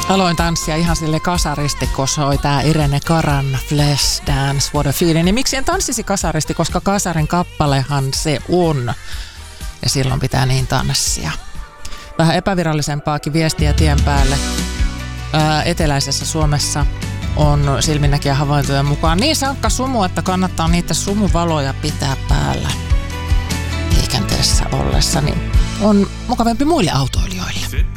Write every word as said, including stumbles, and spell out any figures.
Aloin tanssia ihan sille kasaristi, kun soi tää Irene Karan Flash Dance What a Feeling. Niin miksi en tanssisi kasaristi, koska kasarin kappalehan se on. Ja silloin pitää niin tanssia. Vähän epävirallisempaakin viestiä tien päälle. Ää, eteläisessä Suomessa on silminnäkijä havaintojen mukaan niin sankka sumu, että kannattaa niitä sumuvaloja pitää päällä liikenteessä ollessa. Niin on mukavampi muille autoille.